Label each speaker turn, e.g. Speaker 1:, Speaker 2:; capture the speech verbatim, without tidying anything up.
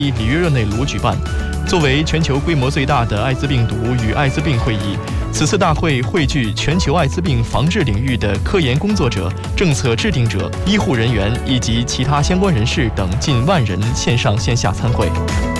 Speaker 1: 里约热内卢举办。作为全球规模最大的艾滋病毒与艾滋病会议，此次大会汇聚全球艾滋病防治领域的科研工作者、政策制定者、医护人员以及其他相关人士等近万人线上线下参会。